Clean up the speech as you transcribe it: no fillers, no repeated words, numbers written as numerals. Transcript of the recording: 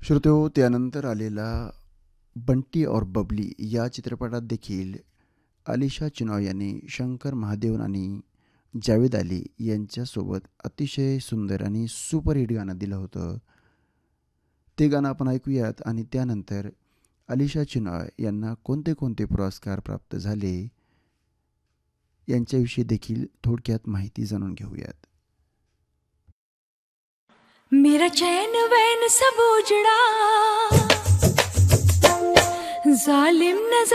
श्रोतेहो, त्यानंतर आलेला बंटी और बबली या चित्रपटात देखील अलिशा चिनॉय यांनी शंकर महादेवन आणि जावेद अली यांच्यासोबत अतिशय सुंदर आणि सुपरहिट गाणं दिलं होतं. ते गाणं आपण ऐकूयात आणि त्यानंतर अलिशा चिनॉय यांना कोणते कोणते पुरस्कार प्राप्त झाले यांच्याविषयी देखील थोडक्यात माहिती जाणून घेऊयात. मेरा चैन वैन सब उजड़ा, जालिम नजर